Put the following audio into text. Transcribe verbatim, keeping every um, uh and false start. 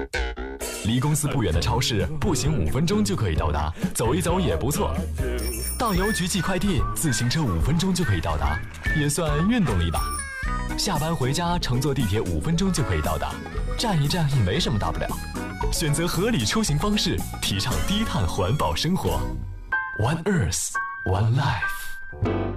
离公司不远的超市，步行五分钟就可以到达，走一走也不错。到邮局寄快递，自行车五分钟就可以到达，也算运动力吧。下班回家，乘坐地铁五分钟就可以到达，站一站也没什么大不了。选择合理出行方式，提倡低碳环保生活。One Earth, One Life。